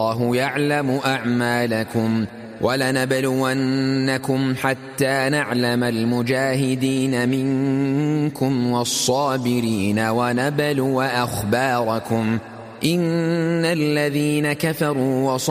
الله يعلم أعمالكم ولنبلونكم حتى نعلم المجاهدين منكم والصابرين ونبلو أخباركم إن الذين كفروا